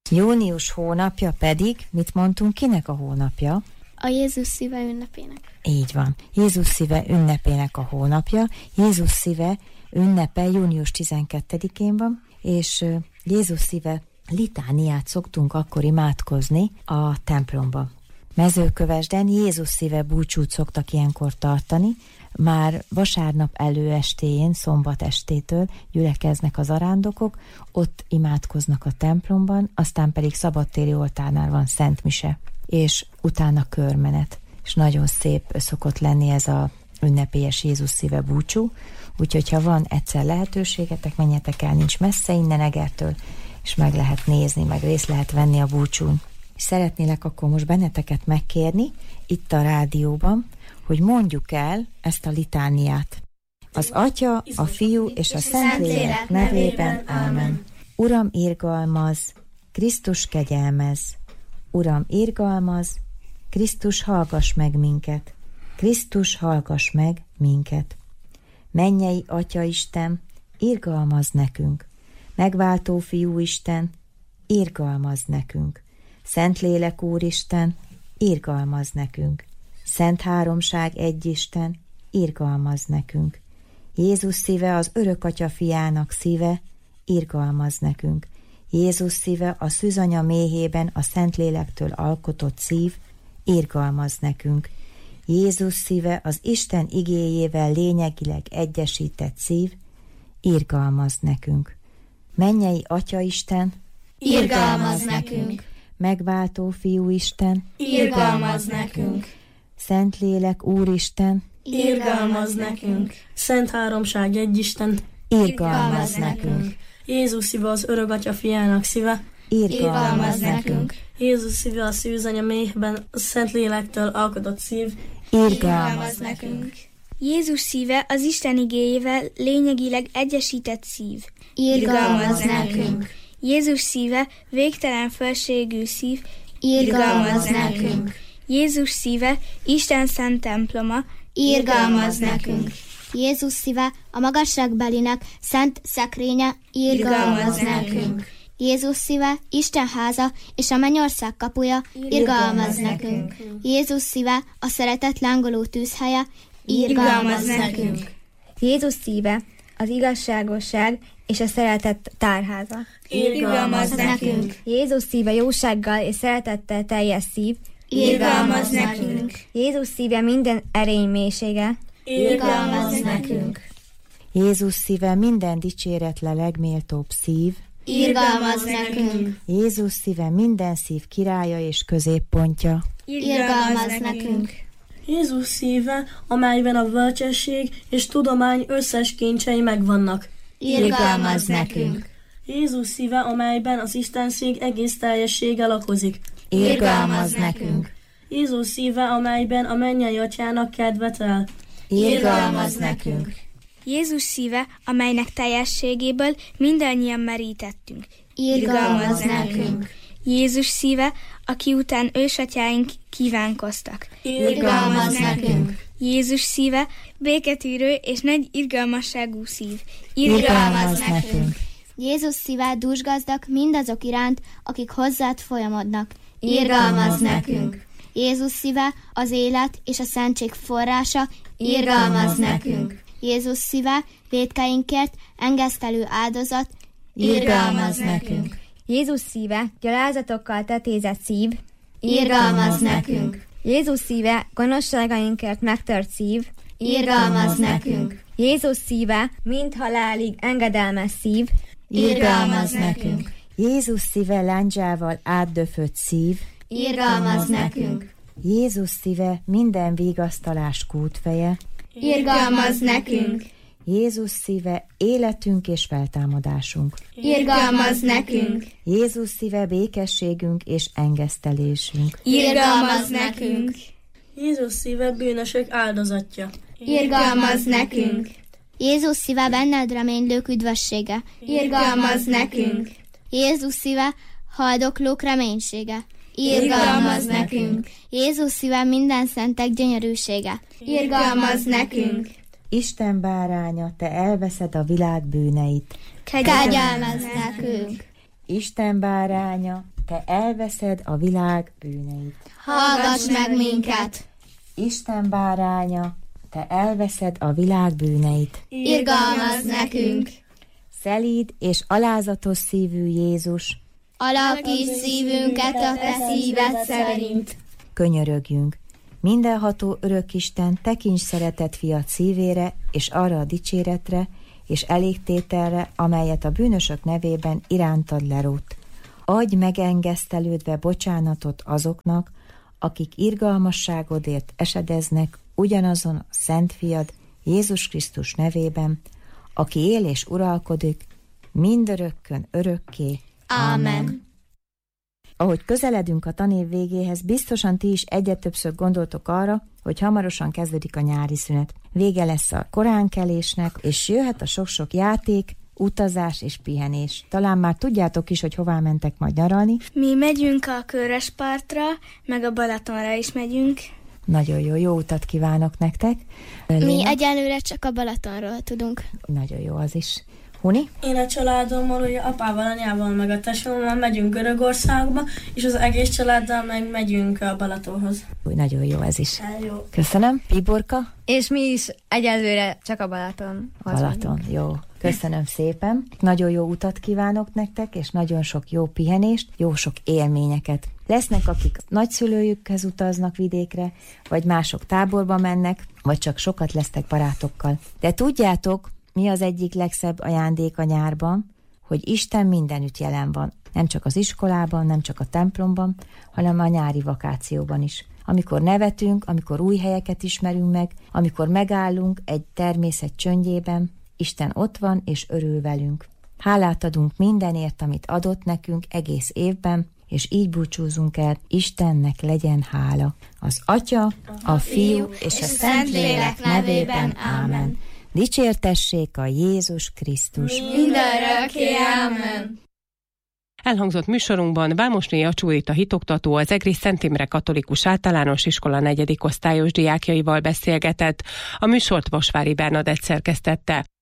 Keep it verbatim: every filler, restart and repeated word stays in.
Június hónapja pedig, mit mondtunk, kinek a hónapja? A Jézus szíve ünnepének. Így van. Jézus szíve ünnepének a hónapja. Jézus szíve ünnepe június tizenkettedikén van, és Jézus szíve litániát szoktunk akkor imádkozni a templomban. Mezőkövesden Jézus szíve búcsút szoktak ilyenkor tartani, már vasárnap előestéjén, szombat estétől gyülekeznek az arándokok, ott imádkoznak a templomban, aztán pedig szabadtéri oltárnál van szentmise, és utána körmenet. És nagyon szép szokott lenni ez a ünnepélyes Jézus szíve búcsú, úgyhogy ha van egyszer lehetőségetek, menjetek el, nincs messze innen Egertől, és meg lehet nézni, meg részt lehet venni a búcsún. És szeretnélek akkor most benneteket megkérni itt a rádióban, hogy mondjuk el ezt a litániát. Az Atya, a Fiú és a Szentlélek nevében, ámen. Uram, irgalmaz, Krisztus kegyelmez. Uram, irgalmaz, Krisztus hallgass meg minket. Krisztus hallgass meg minket. Mennyei Atya Isten, irgalmaz nekünk. Megváltó Fiú Isten, irgalmaz nekünk. Szentlélek Úristen, irgalmaz nekünk. Szent Háromság Egyisten, irgalmaz nekünk. Jézus szíve az örök Atya fiának szíve, irgalmaz nekünk. Jézus szíve a szűzanya méhében a Szentlélektől alkotott szív, irgalmaz nekünk. Jézus szíve az Isten igéjével lényegileg egyesített szív, irgalmaz nekünk. Mennyei Atya Isten, irgalmaz nekünk. Megváltó Fiú Isten, irgalmaz nekünk. Szentlélek Úristen, irgalmaz nekünk. Szent Háromság Egyisten, irgalmaz nekünk. Jézus szíve az örök Atya fiának szíve, irgalmaz nekünk. Jézus szíve a szűzanya méhben a Szentlélektől alkotott szív, irgalmaz nekünk. Jézus szíve az Isten igéjével lényegileg egyesített szív, irgalmaz nekünk. Jézus szíve végtelen felségű szív, irgalmaz nekünk. Jézus szíve Isten szent temploma, irgalmaz nekünk. Jézus szíve a magasságbelinek szent szekrénye, irgalmaz nekünk. Jézus szíve Isten háza és a mennyország kapuja, irgalmaz nekünk. Jézus szíve a szeretet lángoló tűzhelye, irgalmaz nekünk. Jézus szíve az igazságosság és a szeretet tárháza, irgalmaz nekünk. Jézus szíve jósággal és szeretettel teljes szív, irgalmaz nekünk. Jézus szíve minden erény mélysége, irgalmaz nekünk. Jézus szíve minden dicséretle legméltóbb szív, irgalmaz nekünk. Jézus szíve minden szív királya és középpontja, irgalmaz nekünk. Jézus szíve, amelyben a bölcsesség és tudomány összes kincsei megvannak, irgalmaz nekünk. Jézus szíve, amelyben az Istenség egész teljessége lakozik, irgalmaz nekünk. Jézus szíve, amelyben a mennyei Atyának kedvet el, irgalmaz nekünk. Jézus szíve, amelynek teljességéből mindannyian merítettünk, irgalmaz nekünk. Jézus szíve, aki után ősatyáink kívánkoztak, irgalmaz nekünk. Jézus szíve, béketűrő és nagy irgalmasságú szív, irgalmaz nekünk. Jézus szíve dúsgazdag mindazok iránt, akik hozzád folyamodnak, irgalmaz nekünk. Jézus szíve az élet és a szentség forrása, irgalmaz nekünk. Jézus szíve vétkeinkért engesztelő áldozat, irgalmaz nekünk. Jézus szíve gyalázatokkal tetézett szív, irgalmaz nekünk. Jézus szíve gonoszságainkért megtört szív, irgalmaz nekünk. Jézus szíve mind halálig engedelmes szív, irgalmaz nekünk. Jézus szíve lándzsával átdöfött szív, irgalmaz nekünk. Jézus szíve minden vigasztalás kútfeje, irgalmaz nekünk. Jézus szíve életünk és feltámadásunk, irgalmaz nekünk. Jézus szíve békességünk és engesztelésünk, irgalmaz nekünk. Jézus szíve bűnösök áldozatja, irgalmaz nekünk. Jézus szíve benned reménylők üdvössége, irgalmaz nekünk. Jézus szíve haldoklók reménysége, irgalmaz nekünk. Jézus szíve minden szentek gyönyörűsége, irgalmaz nekünk. Isten báránya, te elveszed a világ bűneit, kegyelmezz nekünk. Isten báránya, te elveszed a világ bűneit. Hallgass meg minket! Isten báránya, te elveszed a világ bűneit. Irgalmazz nekünk! Szelíd és alázatos szívű Jézus, alakíts szívünket a te szíved szerint. Könyörögjünk. Mindenható Örökisten, tekints szeretett fiat szívére, és arra a dicséretre és elégtételre, amelyet a bűnösök nevében irántad lerótt. Adj megengesztelődve bocsánatot azoknak, akik irgalmasságodért esedeznek ugyanazon a Szent Fiad, Jézus Krisztus nevében, aki él és uralkodik mindörökkön örökké. Ámen. Ahogy közeledünk a tanév végéhez, biztosan ti is egyre többször gondoltok arra, hogy hamarosan kezdődik a nyári szünet. Vége lesz a koránkelésnek, és jöhet a sok-sok játék, utazás és pihenés. Talán már tudjátok is, hogy hová mentek majd nyaralni. Mi megyünk a Köröspartra, meg a Balatonra is megyünk. Nagyon jó, jó utat kívánok nektek. Mi Léna? egyelőre csak a Balatonról tudunk. Nagyon jó az is. Huni? Én a családommal, ugye apával, anyával, meg a tesómmal megyünk Görögországba, és az egész családdal meg megyünk a Balatonhoz. Új, nagyon jó ez is. El jó. Köszönöm. Piborka? És mi is egyelőre csak a Balaton. Balaton, jó. Köszönöm szépen. Nagyon jó utat kívánok nektek, és nagyon sok jó pihenést, jó sok élményeket. Lesznek, akik nagyszülőjükhez utaznak vidékre, vagy mások táborba mennek, vagy csak sokat lesztek barátokkal. De tudjátok, mi az egyik legszebb ajándék a nyárban? Hogy Isten mindenütt jelen van. Nem csak az iskolában, nem csak a templomban, hanem a nyári vakációban is. Amikor nevetünk, amikor új helyeket ismerünk meg, amikor megállunk egy természet csöndjében, Isten ott van és örül velünk. Hálát adunk mindenért, amit adott nekünk egész évben, és így búcsúzunk el, Istennek legyen hála. Az Atya, a Fiú és a Szentlélek nevében. Ámen. Dicsértessék a Jézus Krisztus. Mindörökké, ámen. Elhangzott műsorunkban Vámosné Acsúrita hitoktató az Egri Szent Imre Katolikus Általános Iskola negyedik osztályos diákjaival beszélgetett. A műsort Vasvári Bernadett szerkesztette.